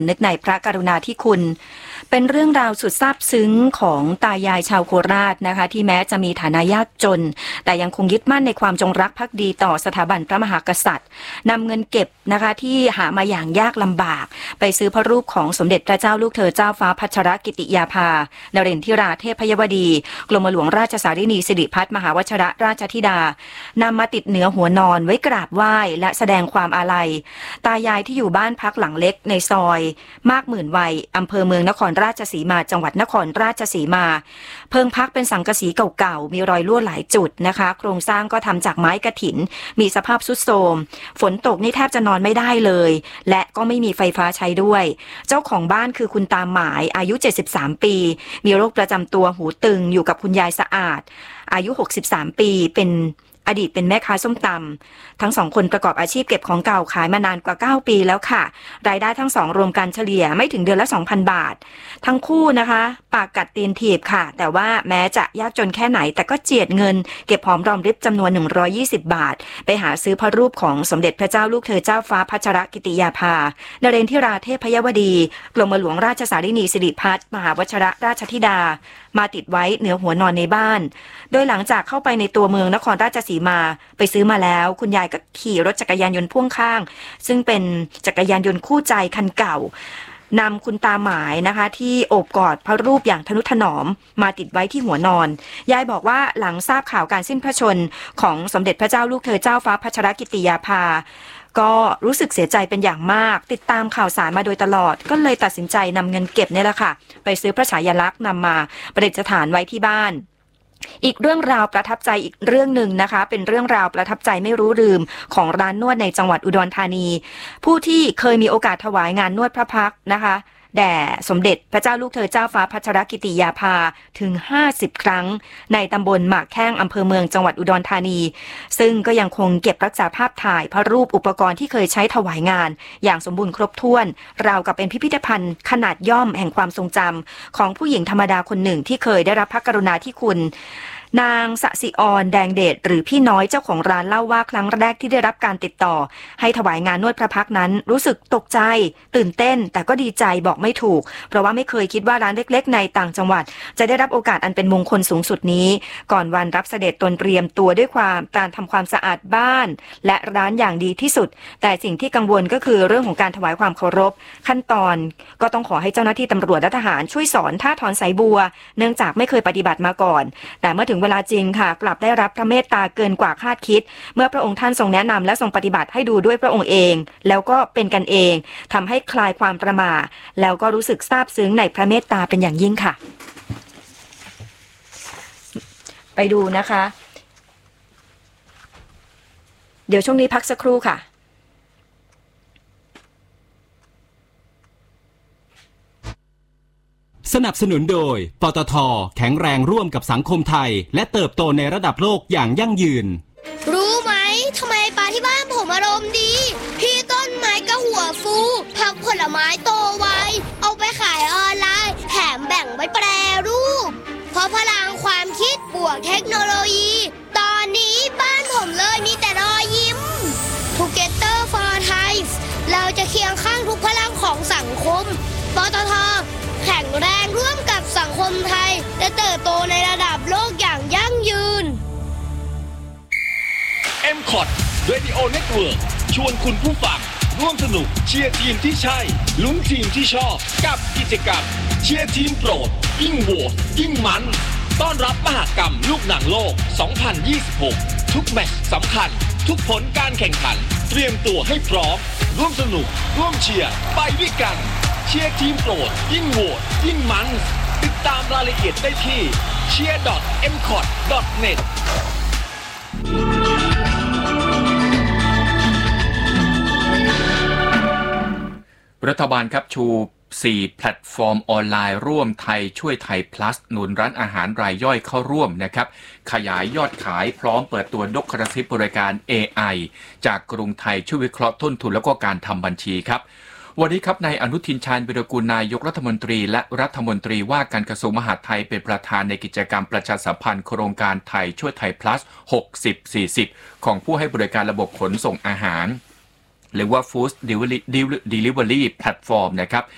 นึกในพระกรุณาธิคุณเป็นเรื่องราวสุดซาบซึ้งของตายายชาวโคราชนะคะที่แม้จะมีฐานะยากจนแต่ยังคงยึดมั่นในความจงรักภักดีต่อสถาบันพระมหากษัตริย์นำเงินเก็บนะคะที่หามาอย่างยากลำบากไปซื้อพระรูปของสมเด็จพระเจ้าลูกเธอเจ้าฟ้าพัชรกิติยาภานเรนทิราเทพยวดีกรมหลวงราชสารินีสิริพัฒน์มหาวชิรราชธิดานำมาติดเหนือหัวนอนไว้กราบไหว้และแสดงความอาลัยตายายที่อยู่บ้านพักหลังเล็กในซอยมากหมื่นวัยอำเภอเมืองนครราชสีมาจังหวัดนครราชสีมาเพิงพักเป็นสังกะสีเก่าๆมีรอยรั่วหลายจุดนะคะโครงสร้างก็ทำจากไม้กฐินมีสภาพทรุดโทรมฝนตกนี่แทบจะนอนไม่ได้เลยและก็ไม่มีไฟฟ้าใช้ด้วยเจ้าของบ้านคือคุณตาหมายอายุ73ปีมีโรคประจำตัวหูตึงอยู่กับคุณยายสะอาดอายุ63ปีเป็นอดีตเป็นแม่ค้าส้มตำทั้งสองคนประกอบอาชีพเก็บของเก่าขายมานานกว่า9ปีแล้วค่ะรายได้ทั้งสองรวมกันเฉลี่ยไม่ถึงเดือนละ 2,000 บาททั้งคู่นะคะปากกัดตีนถีบค่ะแต่ว่าแม้จะยากจนแค่ไหนแต่ก็เจียดเงินเก็บหอมรอมริบจำนวน120 บาทไปหาซื้อพระรูปของสมเด็จพระเจ้าลูกเธอเจ้าฟ้าพัชรกิติยาภานเรนทิราเทพยวดีกรมหลวงราชสารินีสิริพัฒน์มหาวชิรราชธิดามาติดไว้เหนือหัวนอนในบ้านโดยหลังจากเข้าไปในตัวเมืองนครราชสีมาไปซื้อมาแล้วคุณยายก็ขี่รถจักรยานยนต์พ่วงข้างซึ่งเป็นจักรยานยนต์คู่ใจคันเก่านำคุณตาหมายนะคะที่โอบกอดพระรูปอย่างทนุถนอมมาติดไว้ที่หัวนอนยายบอกว่าหลังทราบข่าวการสิ้นพระชนของสมเด็จพระเจ้าลูกเธอเจ้าฟ้าพัชรกิติยาภาก็รู้สึกเสียใจเป็นอย่างมากติดตามข่าวสารมาโดยตลอดก็เลยตัดสินใจนำเงินเก็บนี่แหละค่ะไปซื้อพระฉายาลักษณ์นำมาประดิษฐานไว้ที่บ้านอีกเรื่องราวประทับใจอีกเรื่องหนึ่งนะคะเป็นเรื่องราวประทับใจไม่รู้ลืมของร้านนวดในจังหวัดอุดรธานีผู้ที่เคยมีโอกาสถวายงานนวดพระพักตร์นะคะแด่สมเด็จพระเจ้าลูกเธอเจ้าฟ้าพัชรกิติยาภาถึง50 ครั้งในตำบลหมากแข้งอำเภอเมืองจังหวัดอุดรธานีซึ่งก็ยังคงเก็บรักษาภาพถ่ายพระรูปอุปกรณ์ที่เคยใช้ถวายงานอย่างสมบูรณ์ครบถ้วนราวกับเป็นพิพิธภัณฑ์ขนาดย่อมแห่งความทรงจำของผู้หญิงธรรมดาคนหนึ่งที่เคยได้รับพระกรุณาธิคุณนางสสิอรแดงเดชหรือพี่น้อยเจ้าของร้านเล่าว่าครั้งแรกที่ได้รับการติดต่อให้ถวายงานนวดพระพักตร์นั้นรู้สึกตกใจตื่นเต้นแต่ก็ดีใจบอกไม่ถูกเพราะว่าไม่เคยคิดว่าร้านเล็กๆในต่างจังหวัดจะได้รับโอกาสอันเป็นมงคลสูงสุดนี้ก่อนวันรับเสด็จตนเตรียมตัวด้วยการทำความสะอาดบ้านและร้านอย่างดีที่สุดแต่สิ่งที่กังวลก็คือเรื่องของการถวายความเคารพขั้นตอนก็ต้องขอให้เจ้าหน้าที่ตำรวจและทหารช่วยสอนท่าถอนสายบัวเนื่องจากไม่เคยปฏิบัติมาก่อนแต่เมื่อถึงเวลาจริงค่ะกลับได้รับพระเมตตาเกินกว่าคาดคิดเมื่อพระองค์ท่านทรงแนะนำและทรงปฏิบัติให้ดูด้วยพระองค์เองแล้วก็เป็นกันเองทำให้คลายความประหม่าแล้วก็รู้สึกซาบซึ้งในพระเมตตาเป็นอย่างยิ่งค่ะไปดูนะคะเดี๋ยวช่วงนี้พักสักครู่ค่ะสนับสนุนโดยปตท.แข็งแรงร่วมกับสังคมไทยและเติบโตในระดับโลกอย่างยั่งยืนรู้ไหมทำไมปลาที่บ้านผมอารมณ์ดีพี่ต้นไม้ก็หัวฟูผักผลไม้โตไวเอาไปขายออนไลน์แถมแบ่งไว้แปรรูปเพราะพลังความคิดบวกเทคโนโลยีตอนนี้บ้านผมเลยมีแต่รอยยิ้ม Together for Thai เราจะเคียงข้างทุกพลังของสังคมปตท.แข็งแรงร่วมกับสังคมไทยและเติบโตในระดับโลกอย่างยั่งยืน MCOT Radio Network ชวนคุณผู้ฟังร่วมสนุกเชียร์ทีมที่ใช่ลุ้นทีมที่ชอบกับกิจกรรมเชียร์ทีมโปรดยิ่งโหวตยิ่งมันต้อนรับมหกรรมลูกหนังโลก 2026 ทุกแมตช์สำคัญทุกผลการแข่งขันเตรียมตัวให้พร้อมร่วมสนุกร่วมเชียร์ไปด้วยกันเชียร์ทีมโปรดยิ่งโหวตยิ่งมันติดตามรายละเอียดได้ที่ cheer.mcot.net รัฐบาลครับชู4แพลตฟอร์มออนไลน์ร่วมไทยช่วยไทย plus หนุนร้านอาหารรายย่อยเข้าร่วมนะครับขยายยอดขายพร้อมเปิดตัวดกกระซิบบริการ AI จากกรุงไทยช่วยวิเคราะห์ต้นทุนแล้วก็การทำบัญชีครับวันนี้ครับนายอนุทินชาญวิรากูลนายกรัฐมนตรีและรัฐมนตรีว่าการกระทรวงมหาดไทยเป็นประธานในกิจกรรมประชาสัมพันธ์โครงการไทยช่วยไทย plus 60-40 ของผู้ให้บริการระบบขนส่งอาหารหรือว่า Food Delivery Platform นะครับ